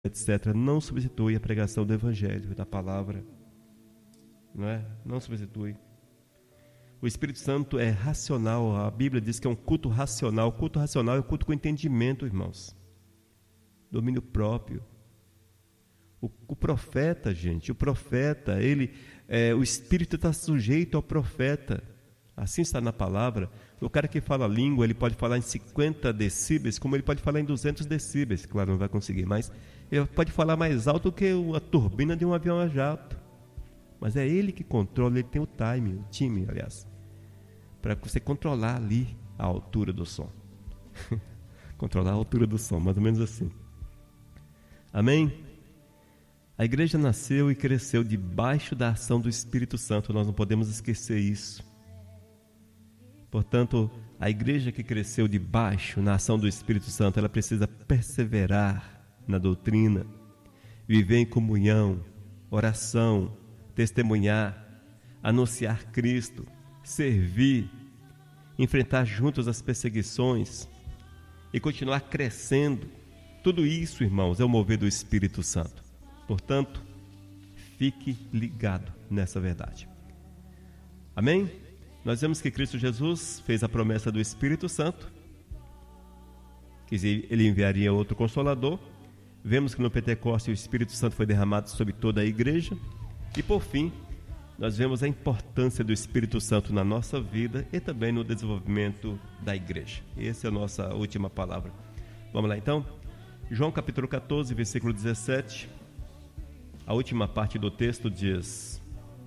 etc., não substitui a pregação do Evangelho, da palavra. Não é? Não substitui. O Espírito Santo é racional. A Bíblia diz que é um culto racional. O culto racional é o culto com entendimento, irmãos. Domínio próprio. O profeta, gente, o profeta, o Espírito está sujeito ao profeta. Assim está na palavra. O cara que fala língua, ele pode falar em 50 decíbeis, como ele pode falar em 200 decíbeis. Claro, não vai conseguir, mas ele pode falar mais alto que a turbina de um avião a jato. Mas é ele que controla, ele tem o time, aliás, para você controlar ali a altura do som. Controlar a altura do som, mais ou menos assim. Amém? A igreja nasceu e cresceu debaixo da ação do Espírito Santo, nós não podemos esquecer isso. Portanto, a igreja que cresceu debaixo na ação do Espírito Santo, ela precisa perseverar na doutrina, viver em comunhão, oração, testemunhar, anunciar Cristo, servir, enfrentar juntos as perseguições e continuar crescendo. Tudo isso, irmãos, é o mover do Espírito Santo. Portanto, fique ligado nessa verdade. Amém? Nós vemos que Cristo Jesus fez a promessa do Espírito Santo, que ele enviaria outro Consolador. Vemos que no Pentecostes o Espírito Santo foi derramado sobre toda a igreja. E por fim, nós vemos a importância do Espírito Santo na nossa vida e também no desenvolvimento da igreja. Essa é a nossa última palavra. Vamos lá então? João capítulo 14, versículo 17. A última parte do texto diz...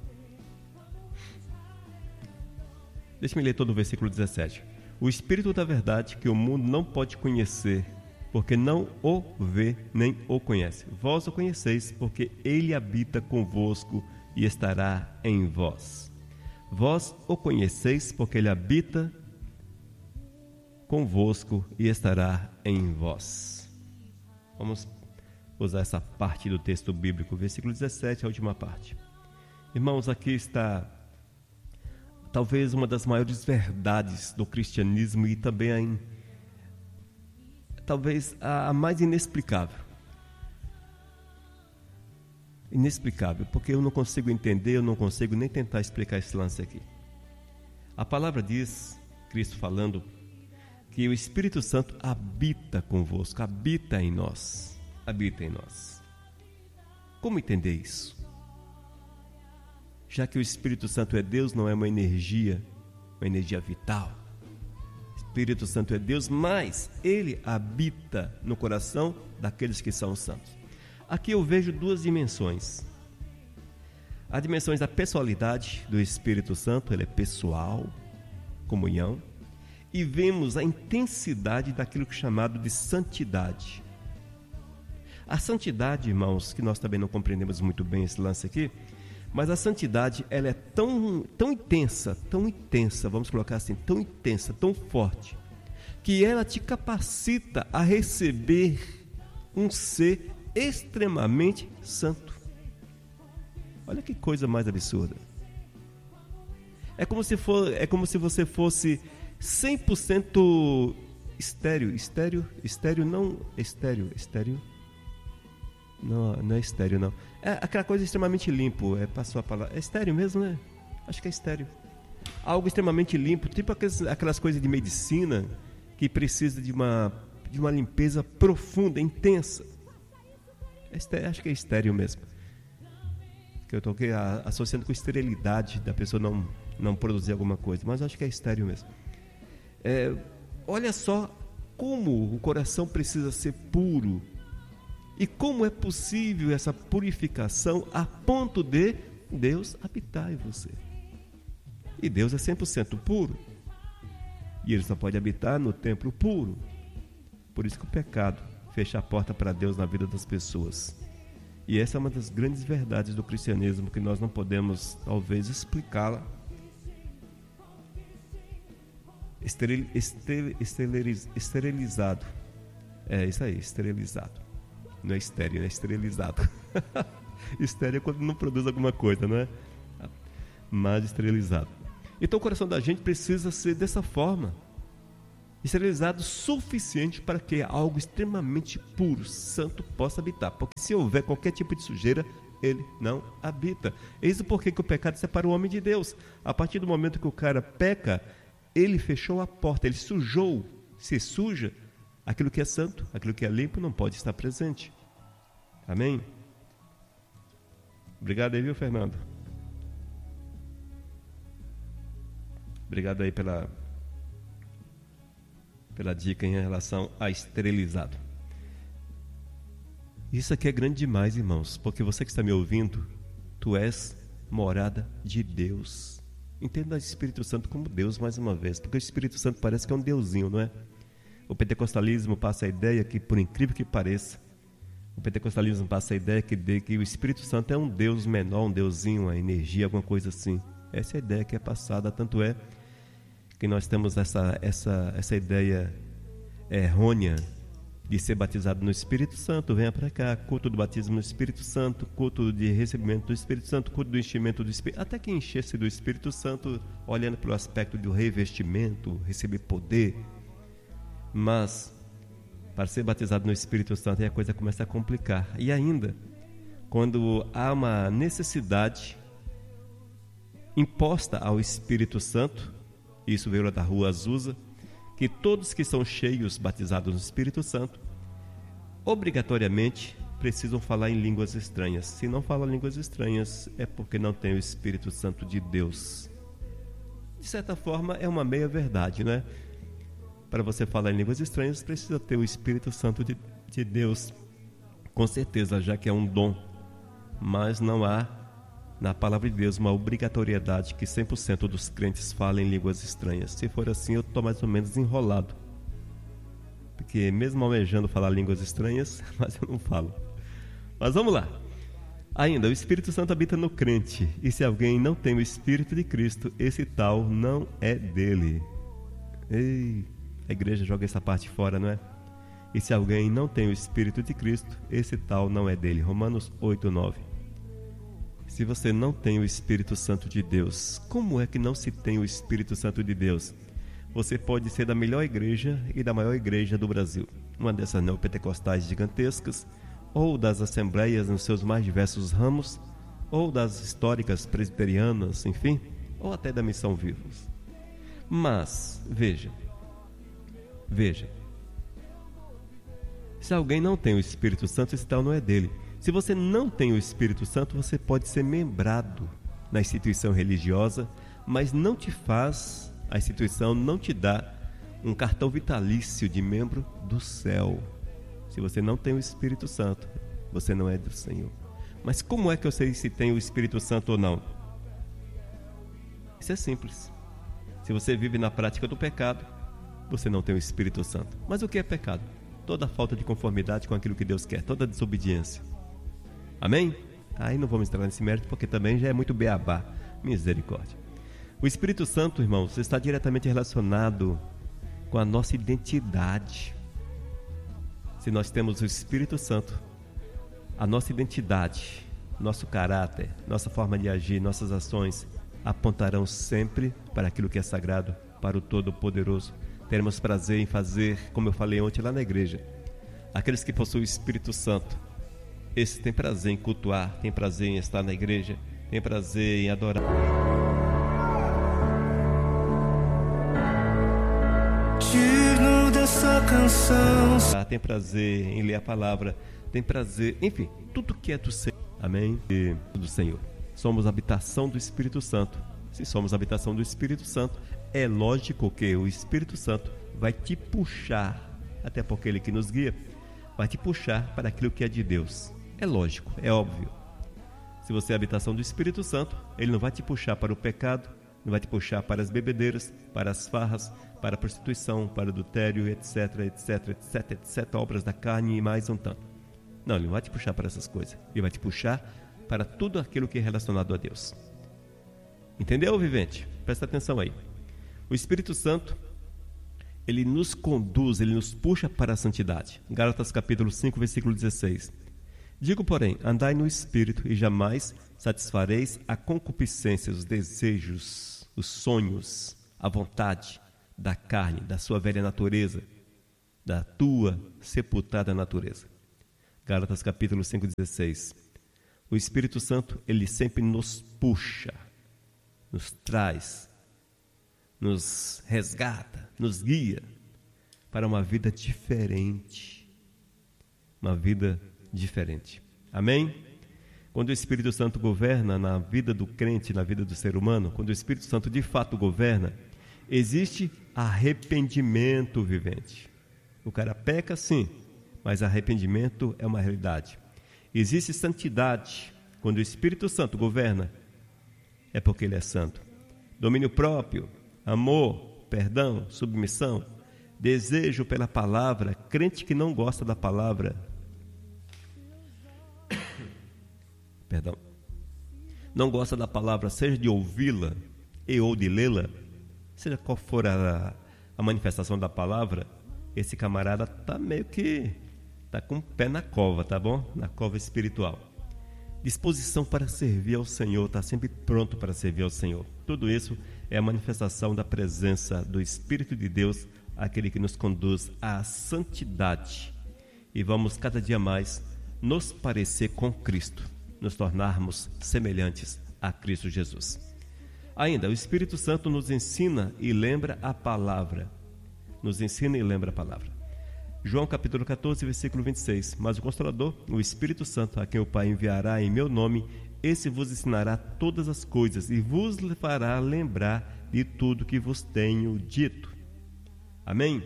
Deixe-me ler todo o versículo 17. O Espírito da verdade que o mundo não pode conhecer, porque não o vê nem o conhece. Vós o conheceis, porque ele habita convosco e estará em vós. Vós o conheceis, porque ele habita convosco e estará em vós. Vamos usar essa parte do texto bíblico, versículo 17, a última parte. Irmãos, aqui está talvez uma das maiores verdades do cristianismo e também talvez a mais inexplicável. Inexplicável, porque eu não consigo entender, eu não consigo nem tentar explicar esse lance aqui. A palavra diz, Cristo falando, que o Espírito Santo habita convosco, habita em nós. Habita em nós. Como entender isso? Já que o Espírito Santo é Deus, não é uma energia vital. O Espírito Santo é Deus, mas ele habita no coração daqueles que são santos. Aqui eu vejo duas dimensões. A dimensão da pessoalidade do Espírito Santo, ele é pessoal, comunhão, e vemos a intensidade daquilo que é chamado de santidade. A santidade, irmãos, que nós também não compreendemos muito bem esse lance aqui, mas a santidade, ela é tão intensa, vamos colocar assim, tão intensa, tão forte, que ela te capacita a receber um ser extremamente santo. Olha que coisa mais absurda. É como se você fosse 100% estéril. Não é estéril, não. É aquela coisa extremamente limpo. Passou a palavra. É estéril mesmo, né? Acho que é estéril. Algo extremamente limpo, tipo aquelas coisas de medicina que precisa de uma limpeza profunda, intensa. Acho que é estéril mesmo. Que eu estou associando com esterilidade da pessoa não produzir alguma coisa, mas acho que é estéril mesmo. Olha só como o coração precisa ser puro. E como é possível essa purificação a ponto de Deus habitar em você. E Deus é 100% puro. E Ele só pode habitar no templo puro. Por isso que o pecado fecha a porta para Deus na vida das pessoas. E essa é uma das grandes verdades do cristianismo que nós não podemos, talvez, explicá-la. Esterilizado. É isso aí, esterilizado. Não é estéril, é esterilizado. Estéril é quando não produz alguma coisa, não é? Mas esterilizado. Então o coração da gente precisa ser dessa forma. esterilizado suficiente para que algo extremamente puro, santo, possa habitar. Porque se houver qualquer tipo de sujeira, ele não habita. Eis o porquê que o pecado separa o homem de Deus. A partir do momento que o cara peca, ele fechou a porta, ele sujou, se suja, aquilo que é santo, aquilo que é limpo não pode estar presente. Amém? Obrigado aí, viu, Fernando? Obrigado aí pela dica em relação a esterilizado. Isso aqui é grande demais, irmãos, porque você que está me ouvindo, tu és morada de Deus. Entenda o Espírito Santo como Deus mais uma vez, porque o Espírito Santo parece que é um deusinho, não é? O pentecostalismo passa a ideia que, por incrível que pareça, que o Espírito Santo é um Deus menor, um deusinho, uma energia, alguma coisa assim. Essa é a ideia que é passada, tanto é que nós temos essa ideia errônea de ser batizado no Espírito Santo. Venha para cá, culto do batismo no Espírito Santo, culto de recebimento do Espírito Santo, culto do enchimento do Espírito, até que encher-se do Espírito Santo, olhando pelo aspecto do revestimento, receber poder. Mas para ser batizado no Espírito Santo, aí a coisa começa a complicar. E ainda, quando há uma necessidade imposta ao Espírito Santo, isso veio lá da Rua Azusa, que todos que são cheios, batizados no Espírito Santo, obrigatoriamente precisam falar em línguas estranhas. Se não fala línguas estranhas, é porque não tem o Espírito Santo de Deus. De certa forma, é uma meia verdade, né? Para você falar em línguas estranhas, precisa ter o Espírito Santo de Deus, com certeza, já que é um dom. Mas não há, na palavra de Deus, uma obrigatoriedade que 100% dos crentes falem línguas estranhas. Se for assim, eu estou mais ou menos enrolado. Porque mesmo almejando falar línguas estranhas, mas eu não falo. Mas vamos lá. Ainda, o Espírito Santo habita no crente. E se alguém não tem o Espírito de Cristo, esse tal não é dele. Ei, a igreja joga essa parte fora, não é? E se alguém não tem o Espírito de Cristo, esse tal não é dele. Romanos 8:9. Se você não tem o Espírito Santo de Deus, como é que não se tem o Espírito Santo de Deus? Você pode ser da melhor igreja e da maior igreja do Brasil, uma dessas neopentecostais gigantescas, ou das assembleias nos seus mais diversos ramos, ou das históricas presbiterianas, enfim, ou até da Missão Vivos. Mas, veja, se alguém não tem o Espírito Santo, esse tal não é dele. Se você não tem o Espírito Santo, você pode ser membrado na instituição religiosa, mas a instituição não te dá um cartão vitalício de membro do céu. Se você não tem o Espírito Santo, você não é do Senhor. Mas como é que eu sei se tem o Espírito Santo ou não? Isso é simples. Se você vive na prática do pecado, você não tem o Espírito Santo. Mas o que é pecado? Toda falta de conformidade com aquilo que Deus quer, toda desobediência. Amém? Aí não vamos entrar nesse mérito porque também já é muito beabá. Misericórdia. O Espírito Santo, irmãos, está diretamente relacionado com a nossa identidade. Se nós temos o Espírito Santo, a nossa identidade, nosso caráter, nossa forma de agir, nossas ações apontarão sempre para aquilo que é sagrado, para o Todo-Poderoso. Teremos prazer em fazer, como eu falei ontem lá na igreja. Aqueles que possuem o Espírito Santo, esses têm prazer em cultuar, têm prazer em estar na igreja, têm prazer em adorar. Digno dessa canção. Tem prazer em ler a palavra, tem prazer, enfim, tudo que é do Senhor. Amém? E do Senhor. Somos habitação do Espírito Santo. Se somos habitação do Espírito Santo, é lógico que o Espírito Santo vai te puxar, até porque Ele que nos guia, vai te puxar para aquilo que é de Deus. É lógico, é óbvio. Se você é a habitação do Espírito Santo, Ele não vai te puxar para o pecado, não vai te puxar para as bebedeiras, para as farras, para a prostituição, para o adultério, etc, etc, etc, etc, obras da carne e mais um tanto. Não, Ele não vai te puxar para essas coisas. Ele vai te puxar para tudo aquilo que é relacionado a Deus. Entendeu, vivente? Presta atenção aí. O Espírito Santo, Ele nos conduz, Ele nos puxa para a santidade. Gálatas capítulo 5, versículo 16. Digo, porém, andai no Espírito e jamais satisfareis a concupiscência, os desejos, os sonhos, a vontade da carne, da sua velha natureza, da tua sepultada natureza. Gálatas capítulo 5:16. O Espírito Santo, ele sempre nos puxa, nos traz, nos resgata, nos guia para uma vida diferente. Uma vida diferente. Amém? Quando o Espírito Santo governa na vida do crente, na vida do ser humano, quando o Espírito Santo de fato governa, existe arrependimento vivente. O cara peca sim, mas arrependimento é uma realidade. Existe santidade. Quando o Espírito Santo governa, é porque ele é santo. Domínio próprio, amor, perdão, submissão, desejo pela palavra. Crente que não gosta da palavra, perdão, não gosta da palavra, seja de ouvi-la e ou de lê-la, seja qual for a manifestação da palavra, esse camarada está meio que com o pé na cova, tá bom? Na cova espiritual. Disposição para servir ao Senhor, está sempre pronto para servir ao Senhor. Tudo isso é a manifestação da presença do Espírito de Deus, aquele que nos conduz à santidade. E vamos cada dia mais nos parecer com Cristo, nos tornarmos semelhantes a Cristo Jesus. Ainda, o Espírito Santo nos ensina e lembra a palavra. Nos ensina e lembra a palavra. João capítulo 14, versículo 26. Mas o Consolador, o Espírito Santo, a quem o Pai enviará em meu nome, esse vos ensinará todas as coisas e vos fará lembrar de tudo que vos tenho dito. Amém?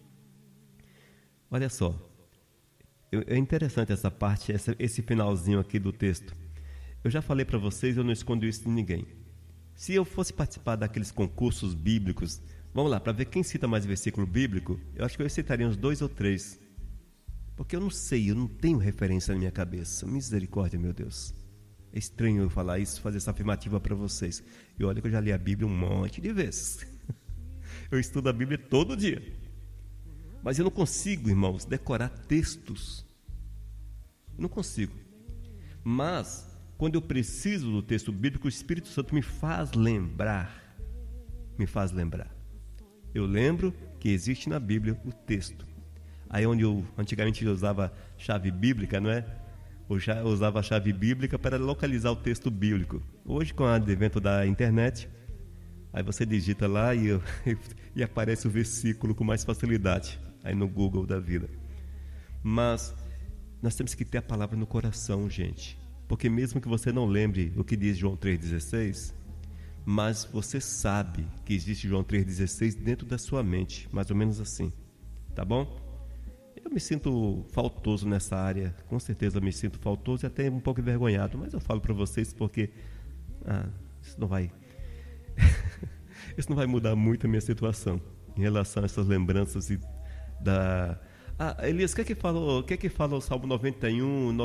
Olha só, é interessante essa parte, esse finalzinho aqui do texto. Eu já falei para vocês, eu não escondo isso de ninguém. Se eu fosse participar daqueles concursos bíblicos, vamos lá, para ver quem cita mais versículo bíblico, eu acho que eu citaria uns 2 ou 3. Porque eu não sei, eu não tenho referência na minha cabeça. Misericórdia, meu Deus. É estranho eu falar isso, fazer essa afirmativa para vocês. E olha que eu já li a Bíblia um monte de vezes. Eu estudo a Bíblia todo dia. Mas eu não consigo, irmãos, decorar textos. Eu não consigo. Mas, quando eu preciso do texto bíblico, o Espírito Santo me faz lembrar. Me faz lembrar. Eu lembro que existe na Bíblia o texto. Aí onde eu antigamente usava chave bíblica, não é? Eu já usava a chave bíblica para localizar o texto bíblico. Hoje, com o advento da internet, aí você digita lá e aparece o versículo com mais facilidade, aí no Google da vida. Mas nós temos que ter a palavra no coração, gente. Porque mesmo que você não lembre o que diz João 3,16, mas você sabe que existe João 3,16 dentro da sua mente, mais ou menos assim, tá bom? Eu me sinto faltoso nessa área, com certeza me sinto faltoso e até um pouco envergonhado, mas eu falo para vocês porque isso não vai isso não vai mudar muito a minha situação em relação a essas lembranças Elias, o que é que fala o Salmo 91,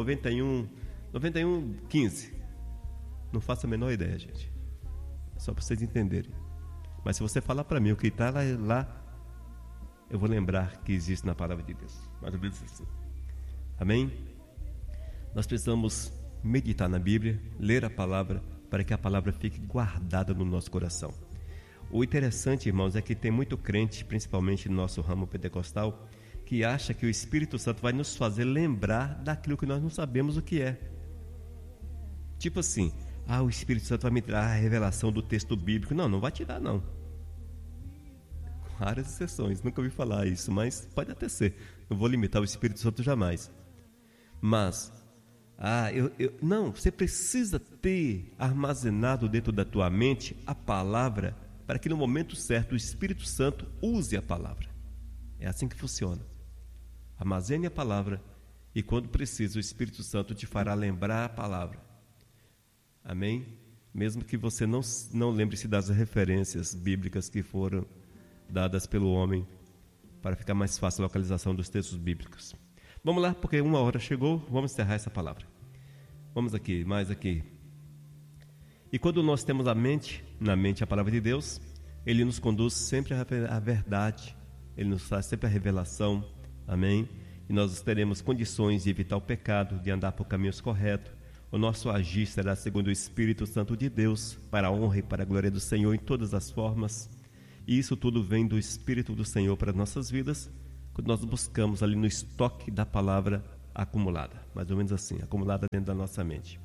15? Não faço a menor ideia, gente. Só para vocês entenderem. Mas se você falar para mim o que está lá, eu vou lembrar que existe na palavra de Deus. Mais ou menos assim. Amém? Nós precisamos meditar na Bíblia, ler a palavra, para que a palavra fique guardada no nosso coração. O interessante, irmãos, é que tem muito crente, principalmente no nosso ramo pentecostal, que acha que o Espírito Santo vai nos fazer lembrar daquilo que nós não sabemos o que é. Tipo assim, o Espírito Santo vai me dar a revelação do texto bíblico. Não vai tirar, não. Raras exceções, nunca ouvi falar isso, mas pode até ser. Não vou limitar o Espírito Santo jamais. Mas, não, você precisa ter armazenado dentro da tua mente a palavra, para que no momento certo o Espírito Santo use a palavra. É assim que funciona. Armazene a palavra e quando precisa o Espírito Santo te fará lembrar a palavra. Amém? Mesmo que você não lembre-se das referências bíblicas que foram dadas pelo homem para ficar mais fácil a localização dos textos bíblicos. Vamos lá, porque 1 hora chegou, vamos encerrar essa palavra. Vamos aqui, mais aqui. E quando nós temos na mente a palavra de Deus, Ele nos conduz sempre à verdade, Ele nos traz sempre a revelação, amém? E nós teremos condições de evitar o pecado, de andar por caminhos corretos. O nosso agir será segundo o Espírito Santo de Deus, para a honra e para a glória do Senhor em todas as formas. E isso tudo vem do Espírito do Senhor para nossas vidas, quando nós buscamos ali no estoque da palavra acumulada, mais ou menos assim, acumulada dentro da nossa mente.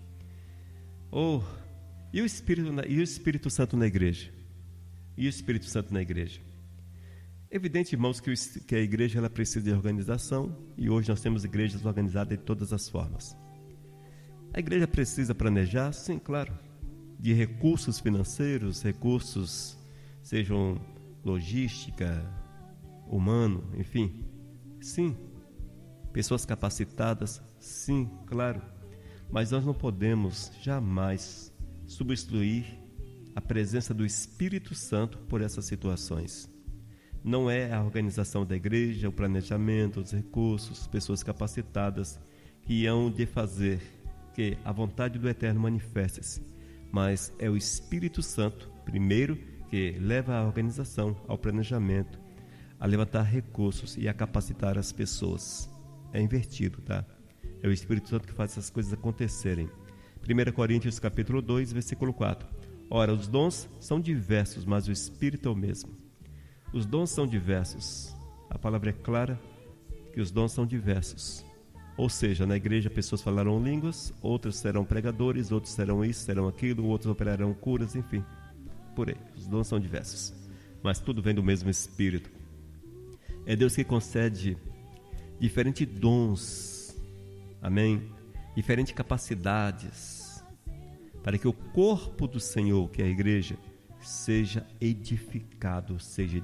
E o Espírito Santo na igreja? E o Espírito Santo na igreja? Evidente, irmãos, que a igreja ela precisa de organização, e hoje nós temos igrejas organizadas de todas as formas. A igreja precisa planejar? Sim, claro. De recursos financeiros, recursos, sejam logística, humano, enfim. Sim. Pessoas capacitadas? Sim, claro. Mas nós não podemos jamais substituir a presença do Espírito Santo por essas situações. Não é a organização da igreja, o planejamento, os recursos, pessoas capacitadas que hão de fazer que a vontade do Eterno manifeste-se, mas é o Espírito Santo, primeiro, que leva à organização, ao planejamento, a levantar recursos e a capacitar as pessoas. É invertido, tá? É o Espírito Santo que faz essas coisas acontecerem. 1 Coríntios capítulo 2, versículo 4. Ora, os dons são diversos, mas o Espírito é o mesmo. Os dons são diversos. A palavra é clara que os dons são diversos. Ou seja, na igreja pessoas falarão línguas, outros serão pregadores, outros serão isso, serão aquilo, outros operarão curas, enfim. Por aí, os dons são diversos. Mas tudo vem do mesmo Espírito. É Deus que concede diferentes dons, amém? Diferentes capacidades, para que o corpo do Senhor, que é a igreja, seja edificado.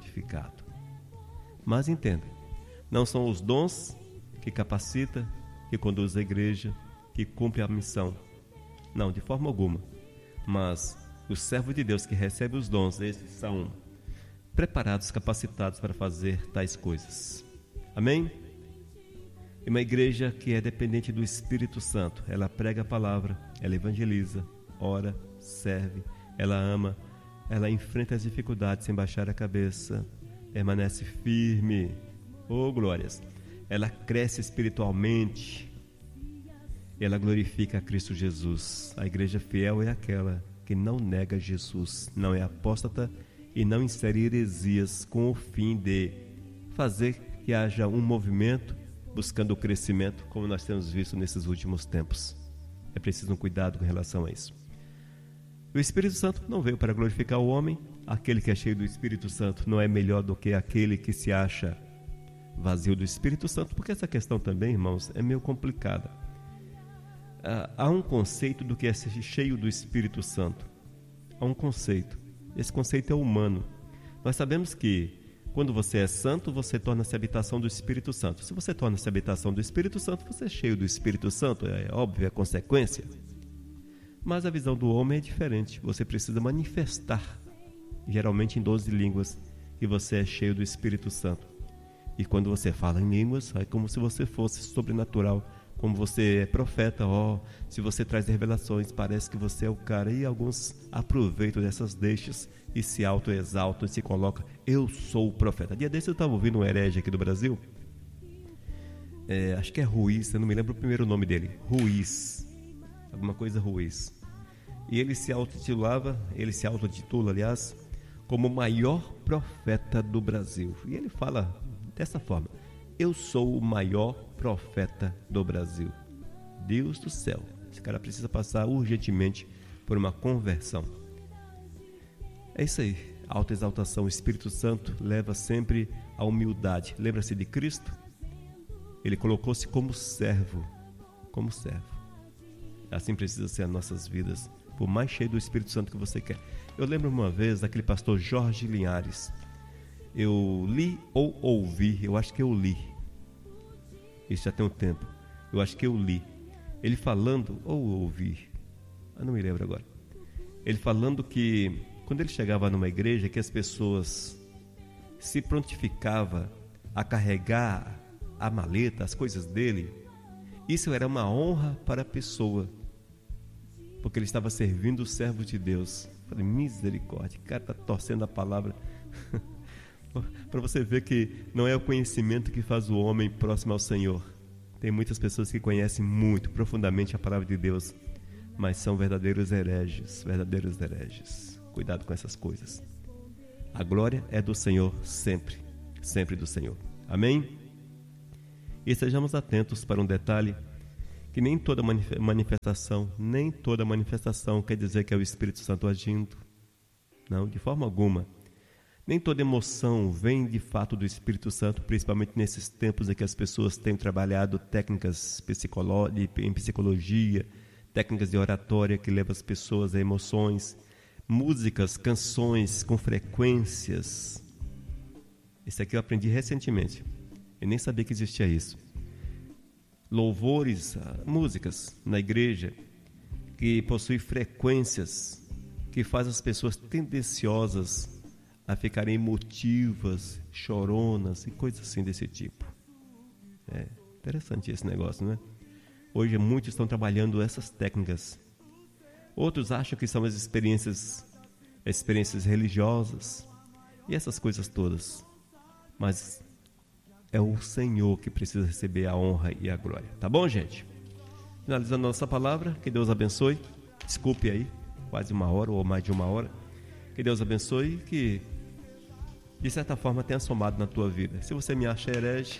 Mas entenda, não são os dons que capacita, que conduz a igreja, que cumpre a missão. Não, de forma alguma. Mas os servos de Deus que recebem os dons, esses são preparados, capacitados para fazer tais coisas. Amém? E uma igreja que é dependente do Espírito Santo, ela prega a palavra, ela evangeliza, ora, serve, ela ama, ela enfrenta as dificuldades sem baixar a cabeça, permanece firme. Oh, glórias! Ela cresce espiritualmente, ela glorifica a Cristo Jesus. A igreja fiel é aquela que não nega Jesus, não é apóstata e não insere heresias com o fim de fazer que haja um movimento buscando o crescimento, como nós temos visto nesses últimos tempos. É preciso um cuidado com relação a isso. O Espírito Santo não veio para glorificar o homem. Aquele que é cheio do Espírito Santo não é melhor do que aquele que se acha vazio do Espírito Santo, porque essa questão também, irmãos, é meio complicada. Há um conceito do que é ser cheio do Espírito Santo. Há um conceito. Esse conceito é humano. Nós sabemos que quando você é santo, você torna-se habitação do Espírito Santo. Se você torna-se habitação do Espírito Santo, você é cheio do Espírito Santo, é óbvio, é consequência. Mas a visão do homem é diferente. Você precisa manifestar, geralmente em 12 línguas, que você é cheio do Espírito Santo. E quando você fala em línguas, é como se você fosse sobrenatural, como você é profeta, se você traz revelações, parece que você é o cara. E alguns aproveitam dessas deixas e se autoexaltam e se colocam, eu sou o profeta. Dia desse eu estava ouvindo um herege aqui do Brasil, acho que é Ruiz, eu não me lembro o primeiro nome dele, Ruiz, alguma coisa Ruiz. E ele se autotitula, aliás, como o maior profeta do Brasil. E ele fala dessa forma, eu sou o maior profeta do Brasil. Deus do céu, esse cara precisa passar urgentemente por uma conversão. É isso aí, a autoexaltação. O Espírito Santo leva sempre à humildade. Lembra-se de Cristo? Ele colocou-se como servo. Assim precisa ser as nossas vidas, por mais cheio do Espírito Santo que você quer. Eu lembro uma vez daquele pastor Jorge Linhares. Eu li ou ouvi, eu acho que eu li. Isso já tem um tempo. Eu acho que eu li. Ele falando, ou ouvi, eu não me lembro agora. Ele falando que quando ele chegava numa igreja, que as pessoas se prontificavam a carregar a maleta, as coisas dele, isso era uma honra para a pessoa, porque ele estava servindo o servo de Deus. Falei, misericórdia, o cara está torcendo a palavra. Para você ver que não é o conhecimento que faz o homem próximo ao Senhor. Tem muitas pessoas que conhecem muito profundamente a palavra de Deus, mas são verdadeiros hereges. Cuidado com essas coisas. A glória é do Senhor sempre, sempre do Senhor. Amém? E sejamos atentos para um detalhe, que nem toda manifestação quer dizer que é o Espírito Santo agindo. Não, de forma alguma. Nem toda emoção vem de fato do Espírito Santo, principalmente nesses tempos em que as pessoas têm trabalhado técnicas em psicologia, técnicas de oratória que levam as pessoas a emoções, músicas, canções com frequências. Isso aqui eu aprendi recentemente. Eu nem sabia que existia isso. Louvores, músicas na igreja que possuem frequências que fazem as pessoas tendenciosas a ficarem emotivas, choronas e coisas assim desse tipo. É interessante esse negócio, não é? Hoje muitos estão trabalhando essas técnicas. Outros acham que são as experiências religiosas e essas coisas todas. Mas é o Senhor que precisa receber a honra e a glória. Tá bom, gente? Finalizando a nossa palavra, que Deus abençoe. Desculpe aí, quase 1 hora ou mais de 1 hora. Que Deus abençoe e que, de certa forma, tenha somado na tua vida. Se você me acha herege,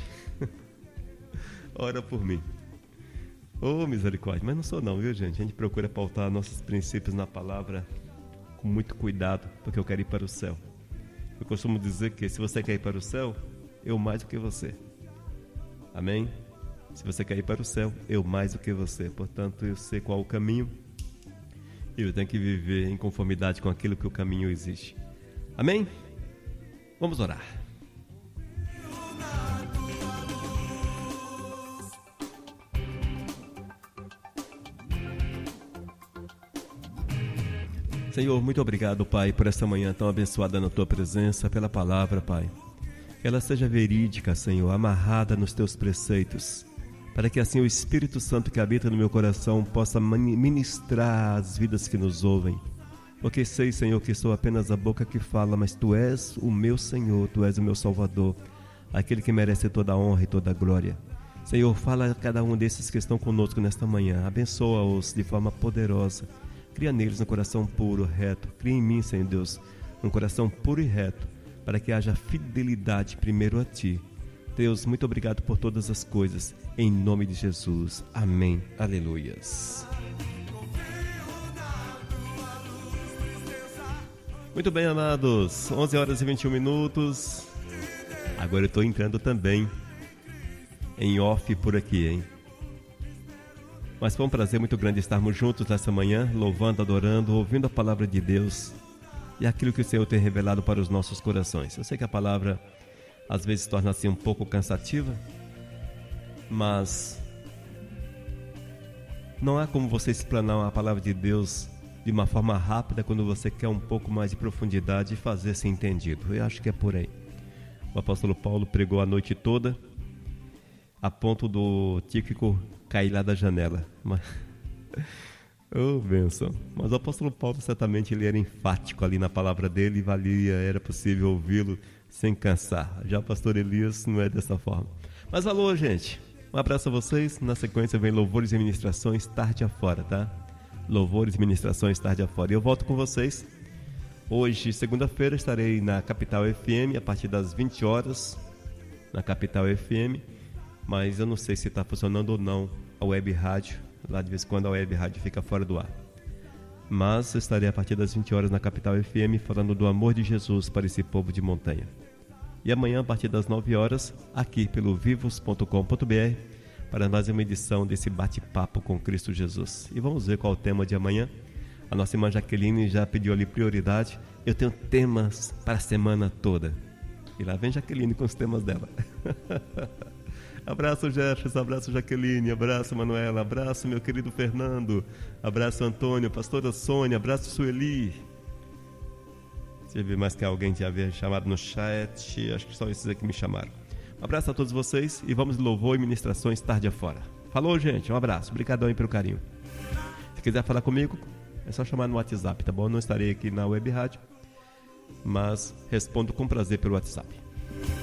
ora por mim. Oh, misericórdia, mas não sou não, viu, gente? A gente procura pautar nossos princípios na palavra com muito cuidado, porque eu quero ir para o céu. Eu costumo dizer que se você quer ir para o céu, eu mais do que você. Amém? Se você quer ir para o céu, eu mais do que você. Portanto, eu sei qual o caminho e eu tenho que viver em conformidade com aquilo que o caminho exige. Amém? Vamos orar. Senhor, muito obrigado, Pai, por esta manhã tão abençoada na Tua presença, pela palavra, Pai. Que ela seja verídica, Senhor, amarrada nos Teus preceitos, para que assim o Espírito Santo que habita no meu coração possa ministrar as vidas que nos ouvem. Porque sei, Senhor, que sou apenas a boca que fala, mas Tu és o meu Senhor, Tu és o meu Salvador, aquele que merece toda a honra e toda a glória. Senhor, fala a cada um desses que estão conosco nesta manhã, abençoa-os de forma poderosa. Cria neles um coração puro, reto. Cria em mim, Senhor Deus, um coração puro e reto, para que haja fidelidade primeiro a Ti. Deus, muito obrigado por todas as coisas, em nome de Jesus. Amém. Aleluias. Muito bem, amados, 11 horas e 21 minutos. Agora eu estou entrando também em off por aqui, hein? Mas foi um prazer muito grande estarmos juntos nessa manhã, louvando, adorando, ouvindo a palavra de Deus e aquilo que o Senhor tem revelado para os nossos corações. Eu sei que a palavra às vezes torna-se um pouco cansativa, mas não há como você explanar a palavra de Deus de uma forma rápida quando você quer um pouco mais de profundidade e fazer-se entendido. Eu acho que é por aí. O apóstolo Paulo pregou a noite toda, a ponto do Tíquico cair lá da janela. Mas... oh, bênção. Mas o apóstolo Paulo, certamente, ele era enfático ali na palavra dele e era possível ouvi-lo sem cansar. Já o pastor Elias não é dessa forma. Mas alô, gente. Um abraço a vocês. Na sequência vem Louvores e Ministrações tarde afora, tá? Louvores e Ministrações tarde afora. E eu volto com vocês. Hoje, segunda-feira, estarei na Capital FM a partir das 20 horas. Na Capital FM. Mas eu não sei se está funcionando ou não a web rádio. Lá de vez em quando a web rádio fica fora do ar. Mas eu estarei a partir das 20 horas na Capital FM falando do amor de Jesus para esse povo de montanha. E amanhã a partir das 9 horas, aqui pelo vivos.com.br, para mais uma edição desse bate-papo com Cristo Jesus. E vamos ver qual é o tema de amanhã. A nossa irmã Jaqueline já pediu ali prioridade. Eu tenho temas para a semana toda. E lá vem Jaqueline com os temas dela. Abraço Jefferson, abraço Jaqueline, abraço Manuela, abraço meu querido Fernando, abraço Antônio, pastora Sônia, abraço Sueli. Deixa eu ver mais que alguém tinha chamado no chat, acho que só esses aqui me chamaram. Um abraço a todos vocês e vamos de louvor e ministrações tarde afora. Falou, gente, um abraço, obrigadão aí pelo carinho. Se quiser falar comigo, é só chamar no WhatsApp, tá bom? Eu não estarei aqui na web rádio, mas respondo com prazer pelo WhatsApp.